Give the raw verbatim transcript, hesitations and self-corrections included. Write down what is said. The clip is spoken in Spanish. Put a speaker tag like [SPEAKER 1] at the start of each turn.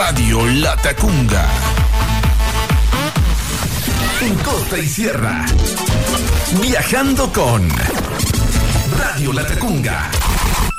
[SPEAKER 1] Radio Latacunga. En costa y sierra. Viajando con Radio Latacunga.